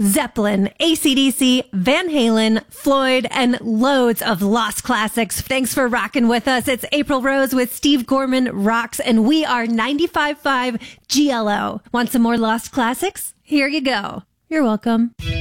Zeppelin, AC/DC, Van Halen, Floyd, and loads of lost classics. Thanks for rocking with us. It's April Rose with Steve Gorman Rocks, and we are 95.5 GLO. Want some more lost classics? Here you go. You're welcome.